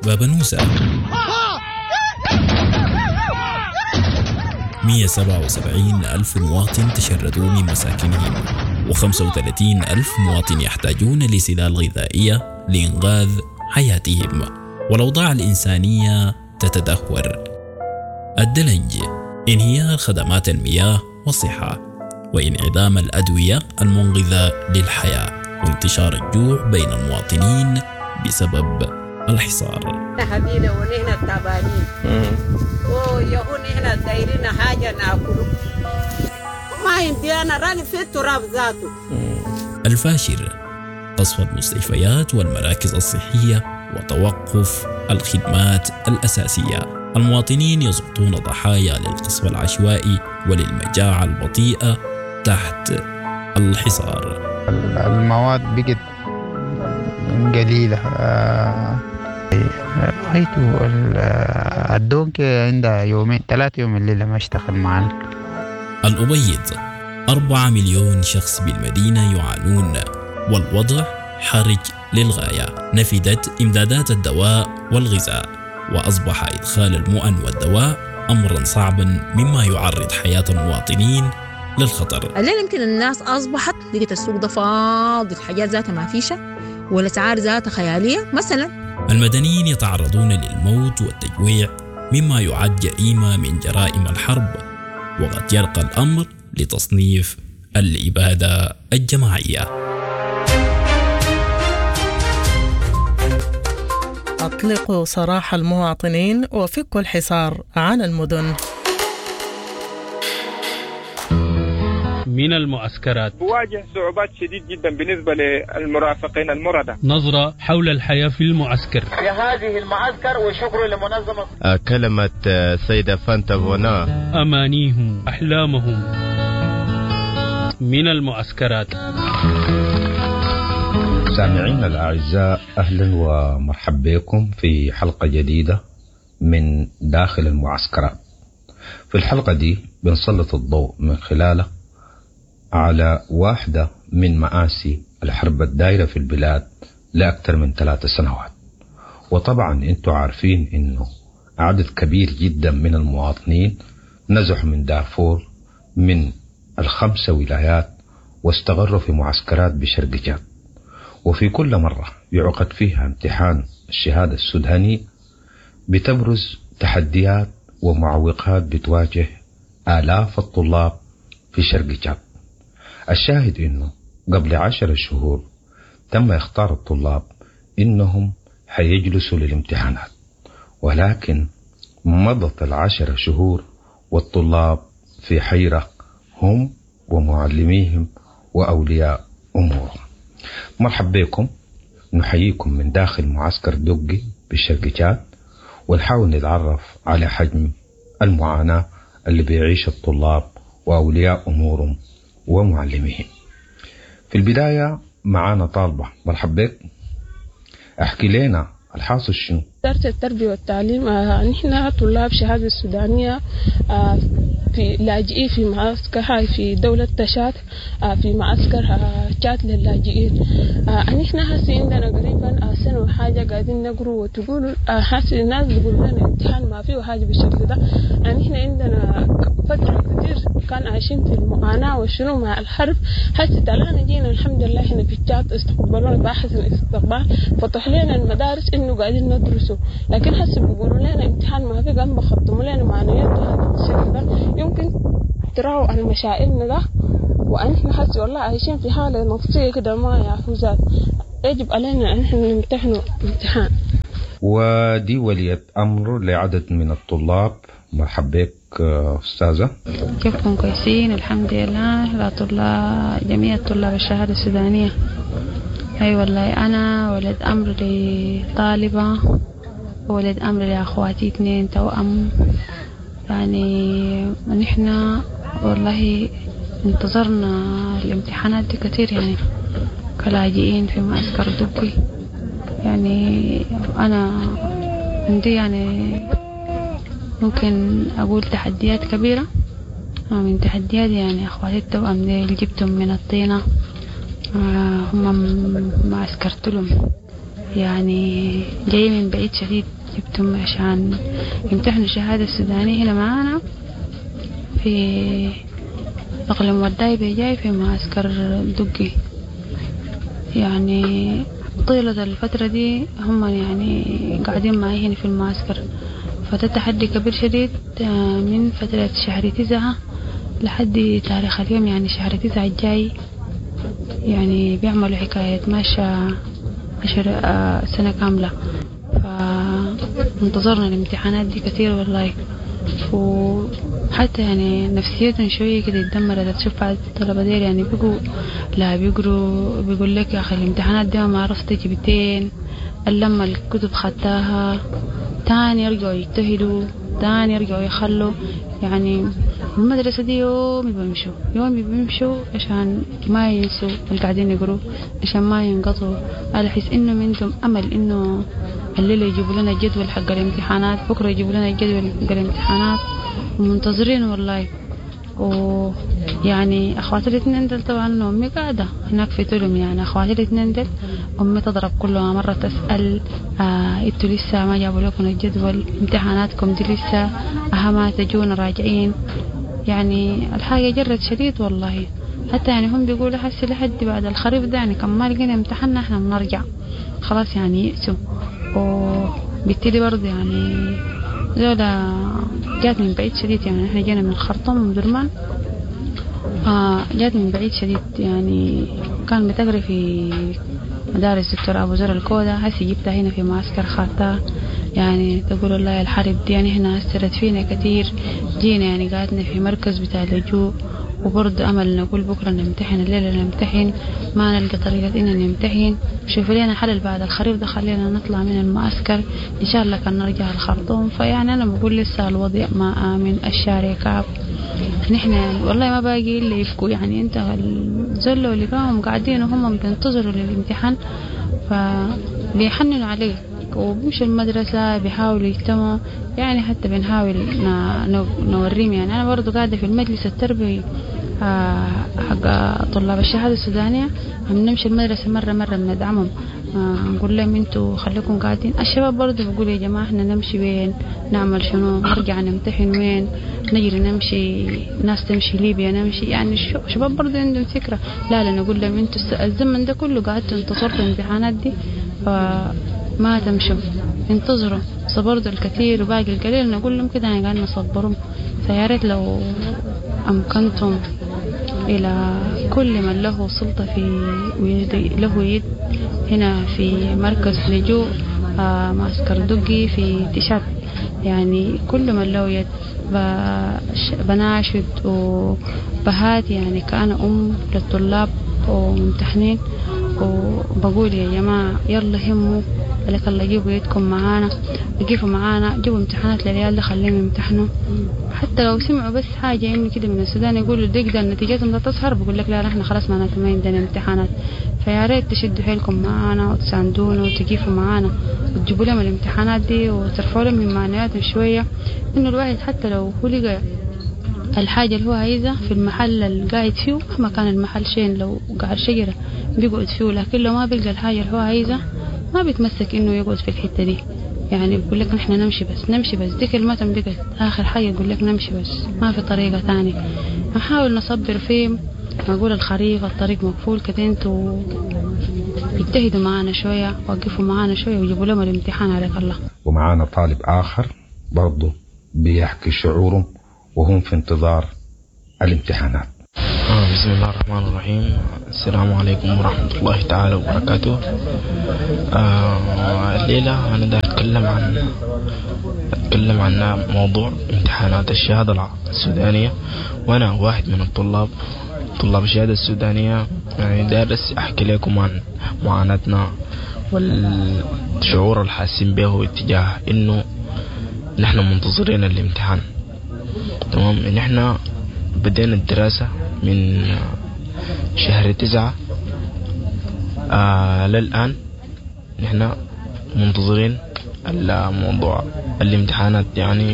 بابا نوسة. 177 ألف مواطن تشردوا من مساكنهم، و35 ألف مواطن يحتاجون لسلال غذائية لإنقاذ حياتهم، والأوضاع الإنسانية تتدهور. الدلنج، انهيار خدمات المياه والصحة، وانعدام الأدوية المنقذة للحياة، وانتشار الجوع بين المواطنين بسبب الحصار. هدينا ونحن التعبانين ويهون نحن دايرين حاجة ناكله ما عندي أنا راني في التراب ذاته. الفاشر، قصف المستشفيات والمراكز الصحية وتوقف الخدمات الأساسية. المواطنين يسقطون ضحايا للقصف العشوائي وللمجاعة البطيئة تحت الحصار. المواد بقت قليلة. رأيته الدونك عندها يومين 3 يوم الليلة ما اشتغل معنا. الأبيض، 4 مليون شخص بالمدينة يعانون، والوضع حرج للغاية. نفدت إمدادات الدواء والغذاء، وأصبح إدخال المؤن والدواء أمرا صعبا مما يعرض حياة المواطنين للخطر. الليل يمكن الناس أصبحت لقيت السوق ده فاضي، الحاجات ذاتها ما فيشة والأسعار ذاتها خيالية. مثلا المدنيين يتعرضون للموت والتجويع مما يعد جريمة من جرائم الحرب، وقد يرقى الأمر لتصنيف الإبادة الجماعية. أطلقوا سراح المواطنين وفكوا الحصار عن المدن. من المعسكرات تواجه صعوبات شديد جدا بالنسبة للمرافقين المردة. نظرة حول الحياة في المعسكر. في هذه المعسكر وشكر لمنظمة كلمة سيدة فانتا فونا. أمانيهم أحلامهم من المعسكرات. سامعين الأعزاء، أهلا ومرحبا بكم في حلقة جديدة من داخل المعسكرات. في الحلقة دي بنسلط الضوء من خلاله على واحدة من مآسي الحرب الدائرة في البلاد لأكثر من 3 سنوات. وطبعا انتوا عارفين انه عدد كبير جدا من المواطنين نزحوا من دارفور من ال5 ولايات واستقروا في معسكرات بشرق جاد. وفي كل مرة يعقد فيها امتحان الشهادة السوداني بتبرز تحديات ومعوقات بتواجه آلاف الطلاب في شرق جاد. الشاهد انه قبل 10 شهور تم اختار الطلاب انهم حيجلسوا للامتحانات، ولكن مضت 10 شهور والطلاب في حيرة هم ومعلميهم وأولياء أمورهم. مرحبا بكم، نحييكم من داخل معسكر دقي بالشرق جاد، ونحاول نتعرف على حجم المعاناة اللي بيعيش الطلاب وأولياء أمورهم ومعلميهم. في البداية معانا طالبة. مرحبا بك، احكي لنا الحاصل شنو؟ وزارة التربية والتعليم نحن طلاب شهادة السودانية في لاجئين في معسكر هاي في دولة تشاد، في معسكر تشاد للاجئين. نحن هسي عندنا قريبا سنة وحاجة قاعدين نقروا، وتقولوا هسي الناس بيقولوا لنا امتحان ما فيه حاجة بالشكل ده. نحن عندنا فترة كتير كان عايشين في المعاناة وشنو مع الحرب. هسي تلانا جينا الحمد لله هنا في تشاد، استقبلونا بأحسن استقبال، فتح لنا المدارس انه قاعدين ندرسوا. لكن هسه بيقولوا لنا امتحان ما في، قام بخطموا لنا معنويات هذا الشيء ده. يمكن تراوا عن مشاعرنا ده، وأنحن هسه والله عايشين في حالة نفسية كده ما يعرفوا. يجب علينا أن نحن نمتحنوا امتحان. ودي ولية أمر لعدد من الطلاب. مرحبا بك أستاذة. كيفكم؟ كويسين الحمد لله. جميع طلاب الشهادة السودانية. أي والله أنا ولد أمر لطالبة، ولد أمر لأخواتي 2 توأم. يعني نحن والله انتظرنا الامتحانات دي كتير، يعني كلاجئين في معسكر دقي. يعني أنا عندي يعني ممكن أقول تحديات كبيرة. من تحديات يعني أخواتي التوأم اللي جبتهم من الطينة، هم ما عسكرت لهم. يعني جاي من بعيد شديد، جبتهم عشان يمتحنوا الشهادة السودانية هنا معانا في أقليم وداي جاي في معسكر دقي. يعني طيلة الفترة دي هم يعني قاعدين معي هنا في المعسكر، فده تحدي كبير شديد من فترة شهر 9 لحد تاريخ اليوم، يعني شهر 9 الجاي يعني بيعملوا حكاية ماشى 10 سنة كاملة. فانتظرنا الامتحانات دي كثير والله، وحتى يعني نفسيتهم شوية كده اتدمرت. تشوف بعض الطلبة دير يعني بيقوا لا بيقروا، بيقول لك يا أخي الامتحانات دي ما عرفت جبتين، لما الكتب خدتها تاني يرجعوا يجتهدوا، تاني يرجعوا يخلوا. يعني المدرسة دي يوم بيمشوا عشان ما ينسوا اللي قاعدين يقروا، عشان ما ينقطعوا. على حس إنه عندهم أمل إنه الليلة يجيبوا لنا الجدول حق الامتحانات، بكرة يجيبوا لنا الجدول حق الامتحانات، ومنتظرين والله. ويعني أخواتي الاثنين دل طبعا أمي قاعدة هناك في تولم، يعني أخواتي الاثنين دل أمي تضرب كل مرة تسأل انتوا لسه ما جابوا لكم الجدول، امتحاناتكم دي لسه أهما تجونا راجعين. يعني الحاجة جرت شديد والله. حتى يعني هم بيقولوا حسي لحد بعد الخريف ده يعني كم ما لقينا امتحاننا احنا بنرجع خلاص، يعني يأسوا. وبالتالي برضه يعني زولا جات من بعيد شديد، يعني احنا جينا من الخرطوم من درمان، جات من بعيد شديد. يعني كان بتقري في مدارس دكتور أبو زر الكودة، هسي جبتها هنا في معسكر خارطة. يعني تقول الله الحرب دي يعني هنا أثرت فينا كتير. جينا يعني قاعدنا في مركز بتاع اللجوء، وبرضه أمل نقول بكرة نمتحن، الليلة نمتحن، ما نلقى طريقة إننا نمتحن. شوف لنا حل بعد الخريف ده، خلينا نطلع من المعسكر إن شاء الله كان نرجع الخرطوم. فيعني أنا بقول لسه الوضع ما آمن، الشارع كعب. نحن يعني والله ما باقي إلا يفكوا. يعني أنت الزلة اللي كانوا قاعدين وهم بينتظروا للامتحان فبيحننوا عليه، وبمشي المدرسة بيحاولوا يجتمعوا. يعني حتى بنحاول نوريهم. يعني أنا برضو قاعدة في المجلس التربوي حق طلاب الشهادة السودانية، بنمشي المدرسة مرة بندعمهم، نقول لهم انتوا خليكم قاعدين. الشباب برضو بيقولوا يا جماعة احنا نمشي وين، نعمل شنو، نرجع نمتحن وين، نجري نمشي، ناس تمشي ليبيا نمشي. يعني الشباب برضو عندهم فكرة. لا نقول لهم انتوا الزمن ده كله قاعدتوا انتصرتوا الامتحانات دي، فما تمشوا، انتظروا. صبرتوا الكثير وباقي القليل. نقول لهم كده يعني قاعد نصبرهم. فياريت لو أمكنتم إلى كل من له سلطة في له يد هنا في مركز لجوء معسكر دقي في تشاد، يعني كل من له يد بناشد وبهات. يعني كأنا للطلاب وممتحنين، وبقول يا جماعة يلا هموا لك الله، جيبوا يدكم معانا، جيبوا معانا، جيبوا امتحانات للعيال ده خليهم يمتحنوا. حتى لو سمعوا بس حاجة يمكن كده من السودان يقولوا دقيقة نتيجتهم لا تظهر، بقول لك لا نحن خلاص ما عندنا امتحانات. فيا ريت تشدوا حيلكم معانا وتساندونا وتجيفوا معانا وتجيبوا لهم الامتحانات دي وترفعوا لهم من معنوياتهم شوية. إنه الواحد حتى لو هو لقى الحاجة اللي هو عايزها في المحل اللي قاعد فيه، مهما كان المحل شين، لو قاعد شجرة بيقعد فيه، لكن لو ما بيلقى الحاجة اللي هو عايزها ما بيتمسك إنه يقعد في الحتة دي. يعني بيقول لك نحن نمشي بس دي كلمتهم بقت آخر حاجة، يقول لك نمشي بس ما في طريقة تانية. نحاول نصبر فيه، نقول الخريف الطريق مقفول كده، انتوا يجتهدوا معانا شوية، وقفوا معانا شوية ويجيبوا لهم الامتحان عليك الله. ومعانا طالب آخر برضو بيحكي شعورهم وهم في انتظار الامتحانات. بسم الله الرحمن الرحيم. السلام عليكم ورحمة الله تعالى وبركاته. الليلة أنا دا أتكلم عن موضوع امتحانات الشهادة السودانية، وأنا واحد من طلاب الشهادة السودانية. يعني دارس أحكي لكم عن معاناتنا والشعور الحاسين به اتجاه إنه نحن منتظرين الامتحان. تمام. نحن بدينا الدراسة من شهر 9 للآن نحن منتظرين الموضوع الامتحانات. يعني